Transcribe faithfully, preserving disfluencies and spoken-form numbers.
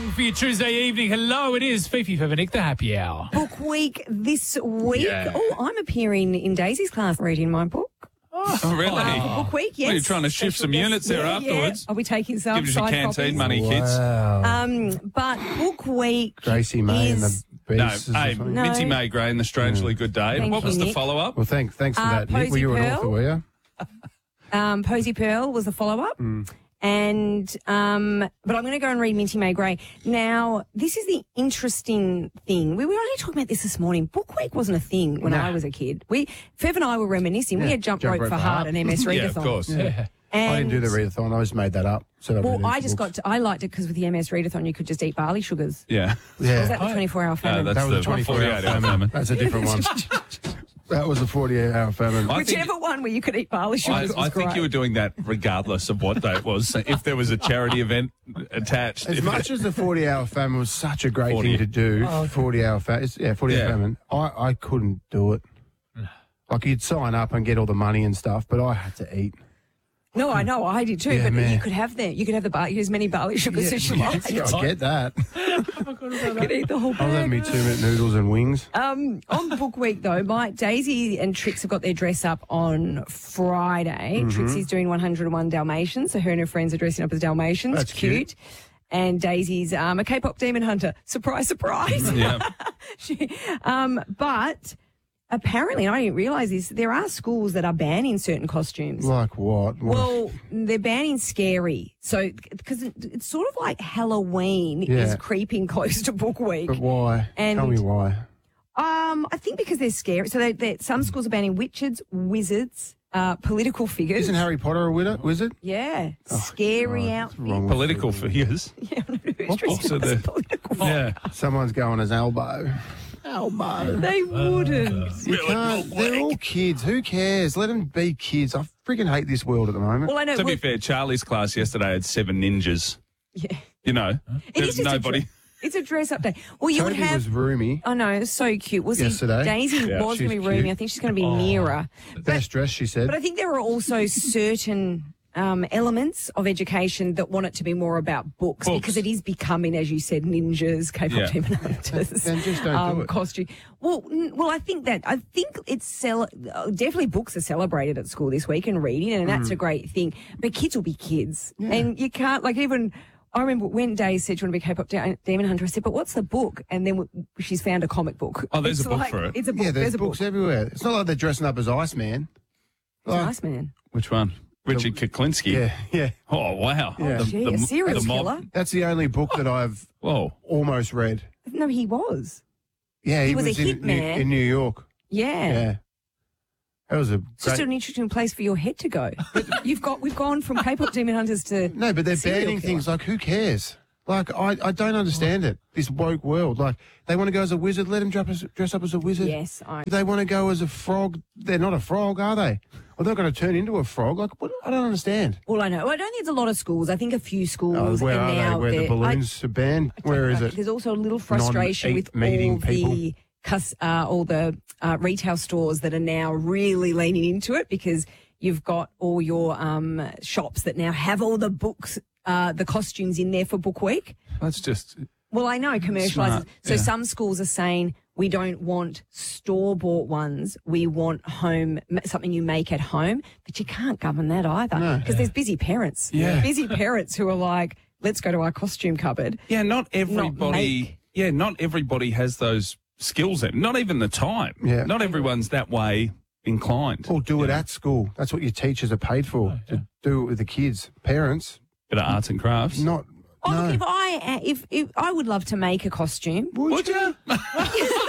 for your Tuesday evening. Hello, it is Fifi Fevenick, the happy hour. Book week this week. Yeah. Oh, I'm appearing in Daisy's class reading my book. Oh, really? Uh, book week, yes. Well, you're trying to shift Special some guest. units there Yeah, afterwards. Yeah. I'll be taking some Gives you side canteen copies. money, kids. Um, but book week Gracie May and is... the No, Beasts. or hey, something. No. Minty May Gray and the Strangely Good Day. Thank what was you, the Nick. follow-up? Well, thanks, thanks for Uh, that, Nick. Posy Were you an Pearl? author, were you? Um, Posy Pearl was the follow-up. Mm. And, um, but I'm going to go and read Minty May Gray. Now, this is the interesting thing. We were only talking about this this morning. Book week wasn't a thing when No. I was a kid. We, Fev and I were reminiscing. We Yeah, had Jump, Jump Rope, Rope for for Heart Heart. and M S Readathon. Yeah, of course. Yeah. And, I didn't do the readathon. I just made that up. Said I'd Well, read I these just books. got to, I liked it because with the M S Readathon, you could just eat barley sugars. Yeah. Yeah. Was that the twenty-four hour No, famine? that's that was the a twenty-four hour forty-eight hour famine. famine. That's a different one. That was a forty-eight hour famine. I think- Whichever one where you could eat barley I, sugars. I was think great. you were doing that regardless of what day it was. If there was a charity event attached. As if much it- as the forty hour famine was such a great forty. thing to do, Oh, okay. forty hour famine, yeah, forty hour Yeah. famine, I, I couldn't do it. Like, you'd sign up and get all the money and stuff, but I had to eat. No, I know, I did too. Yeah, but man. you could have the, you could have the bar, as many barley sugars as you like. I get that. You could eat the whole I'll have bag. me two minute noodles and wings. Um, on book week though, my Daisy and Trix have got their dress up on Friday. Mm-hmm. Trixie's doing one hundred and one Dalmatians, so her and her friends are dressing up as Dalmatians. That's cute. And Daisy's um, a K-pop demon hunter. Surprise, surprise. Yeah. She, um, but apparently, and I didn't realise this, there are schools that are banning certain costumes. Like what? What? Well, they're banning scary. So, because it, it's sort of like Halloween Yeah. is creeping close to book week. But why? And- Tell me why. Um, I think because they're scary. So they, they, some schools are banning witches, wizards, uh, political figures. Isn't Harry Potter a widow, wizard? Yeah, scary God, outfits. what's wrong with Political people? figures. Yeah, who's What dressed books are up as there? political? Yeah. Someone's going as Elbow. Elbow. They wouldn't. You can't. They're all kids. Who cares? Let them be kids. I freaking hate this world at the moment. Well, I know. To be well, fair, Charlie's class yesterday had seven ninjas. yeah, You know, it there's is just nobody. A dre- it's a dress up day. Well, you Toby would have. was roomy. I know, it's so cute. Was Yesterday. Daisy Yeah, was she's going to be roomy. cute. I think she's going to be nearer. Best dress, she said. But I think there are also certain um, elements of education that want it to be more about books, Books. because it is becoming, as you said, ninjas, K-pop Yeah. demon hunters, Then just don't do um, it. costume. Well, n- well, I think that I think it's cel- uh, definitely books are celebrated at school this week and reading, and that's a great thing. But kids will be kids, and you can't like even. I remember when Daisy said she wanted to be a K-pop de- demon hunter. I said, "But what's the book?" And then w- she's found a comic book. Oh, there's It's a book like- for it. It's a book. yeah, there's, a books book. everywhere. It's not like they're dressing up as Iceman. It's Like, nice, man. Which one? Richard Kuklinski. Yeah, yeah. Oh, wow. Yeah. The, Gee, the- a serial the mob- killer. That's the only book that I've Whoa. almost read. No, he was. Yeah, he, He was a in, New, hitman. in New York. Yeah. Yeah. That was a It's just great... an interesting place for your head to go. But you've got we've gone from K-pop demon hunters to No, but they're serial banning killer. things like, who cares? Like, I, I don't understand it, this woke world. Like, they want to go as a wizard, let them dress, as- dress up as a wizard. Yes, I. If they want to go as a frog, they're not a frog, are they? Or they're going to turn into a frog. Like, what? I don't understand. Well, I know. Well, I don't think it's a lot of schools. I think a few Oh, schools. where and are now they? Where the they're- balloons are banned? I- Where is I- it? There's also a little frustration with Non-meeting all people. the cus- uh, all the uh, retail stores that are now really leaning into it, because you've got all your um, shops that now have all the books, uh, the costumes in there for book week. That's just. Well, I know, commercialised. Smart, So yeah. some schools are saying we don't want store-bought ones. We want home, m- something you make at home. But you can't govern that either, because there's busy parents. Yeah. Busy parents who are like, let's go to our costume cupboard. Yeah, not everybody. make. Yeah, not everybody has those skills. Then, not even the time. Yeah. Not everyone's that way inclined. Or do it at school. That's what your teachers are paid for, to do it with the kids. Parents, Bit of arts and crafts. not... Oh, no. look, if I, if, if I would love to make a costume. Would you?